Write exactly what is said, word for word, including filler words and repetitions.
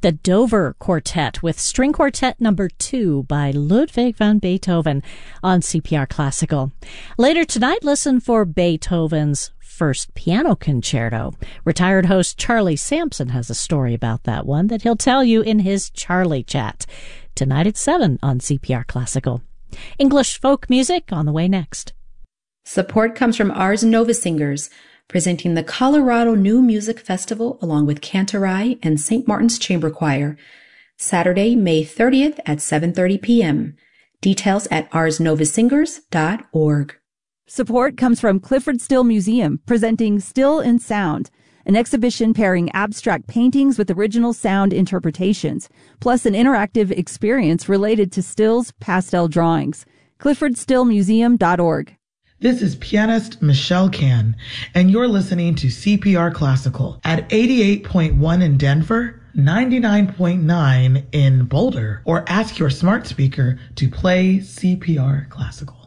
The Dover Quartet with String Quartet Number two by Ludwig van Beethoven on C P R Classical. Later tonight, listen for Beethoven's First Piano Concerto. Retired host Charlie Sampson has a story about that one that he'll tell you in his Charlie Chat. Tonight at seven on C P R Classical. English folk music on the way next. Support comes from Ars Nova Singers, presenting the Colorado New Music Festival along with Cantorai and Saint Martin's Chamber Choir, Saturday, May thirtieth at seven thirty p.m. Details at ars nova singers dot org. Support comes from Clifford Still Museum, presenting Still in Sound, an exhibition pairing abstract paintings with original sound interpretations, plus an interactive experience related to Still's pastel drawings. clifford still museum dot org. This is pianist Michelle Can, and you're listening to C P R Classical at eighty-eight point one in Denver, ninety-nine point nine in Boulder, or ask your smart speaker to play C P R Classical.